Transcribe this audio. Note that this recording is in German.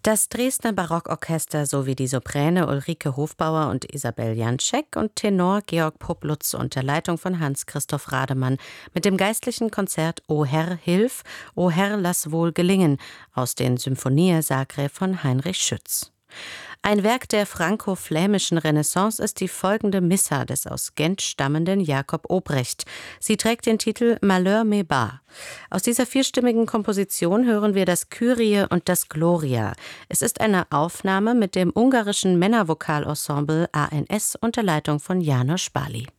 Das Dresdner Barockorchester sowie die Sopräne Ulrike Hofbauer und Isabel Janczek und Tenor Georg Poplutz unter Leitung von Hans-Christoph Rademann mit dem geistlichen Konzert O Herr, hilf, O Herr, lass wohl gelingen aus den Symphonie Sacrae von Heinrich Schütz. Ein Werk der franko-flämischen Renaissance ist die folgende Missa des aus Gent stammenden Jakob Obrecht. Sie trägt den Titel Malheur me bat. Aus dieser vierstimmigen Komposition hören wir das Kyrie und das Gloria. Es ist eine Aufnahme mit dem ungarischen Männervokalensemble ANS unter Leitung von János Báli.